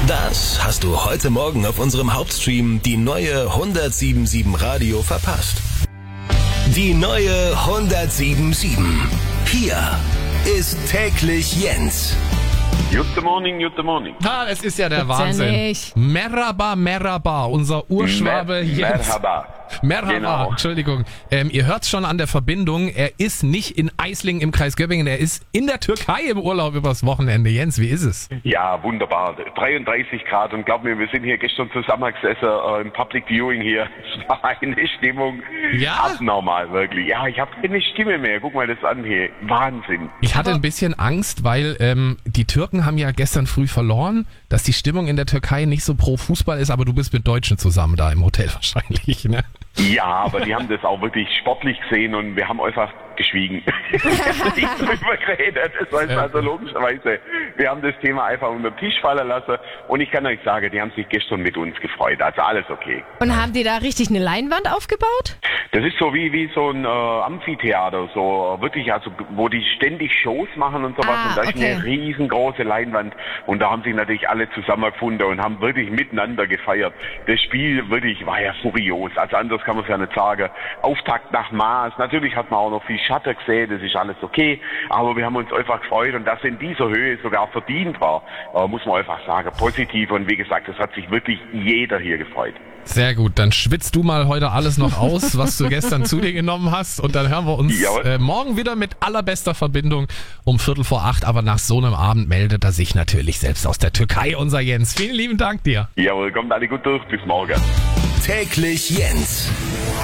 Das hast du heute Morgen auf unserem Hauptstream die neue 107.7 Radio verpasst. Die neue 107.7. Hier ist täglich Jens. Guten Morning, guten Morning. Es ist ja der Gibt's Wahnsinn. ja nicht. Merhaba, unser Urschwabe Jens. Merhaba, Genau. Entschuldigung. Ihr hört's schon an der Verbindung, er ist nicht in Eislingen im Kreis Göppingen, er ist in der Türkei im Urlaub übers Wochenende. Jens, wie ist es? Ja, wunderbar. 33 Grad und glaub mir, wir sind hier gestern zusammengesessen im Public Viewing hier. Es war eine Stimmung abnormal, wirklich. Ja, ich habe keine Stimme mehr. Guck mal das an hier. Wahnsinn. Ich hatte ein bisschen Angst, weil die Türken haben ja gestern früh verloren, dass die Stimmung in der Türkei nicht so pro Fußball ist, aber du bist mit Deutschen zusammen da im Hotel wahrscheinlich, ne? Ja, aber die haben das auch wirklich sportlich gesehen und wir haben einfach geschwiegen. Nicht drüber geredet. Das war also logischerweise. Wir haben das Thema einfach unter den Tisch fallen lassen und ich kann euch sagen, die haben sich gestern mit uns gefreut. Also alles okay. Und haben die da richtig eine Leinwand aufgebaut? Das ist so wie so ein Amphitheater, so wirklich, also wo die ständig Shows machen und sowas. Und da ist eine riesengroße Leinwand und da haben sich natürlich alle zusammengefunden und haben wirklich miteinander gefeiert. Das Spiel wirklich war ja furios, also anders kann man es ja nicht sagen. Auftakt nach Maß, natürlich hat man auch noch viel Schatten gesehen, das ist alles okay, aber wir haben uns einfach gefreut und dass in dieser Höhe sogar verdient war, muss man einfach sagen, positiv und wie gesagt, das hat sich wirklich jeder hier gefreut. Sehr gut, dann schwitzt du mal heute alles noch aus, was du gestern zu dir genommen hast und dann hören wir uns morgen wieder mit allerbester Verbindung um 7:45, aber nach so einem Abend meldet er sich natürlich selbst aus der Türkei, unser Jens. Vielen lieben Dank dir. Jawohl, kommt alle gut durch, bis morgen. Täglich Jens.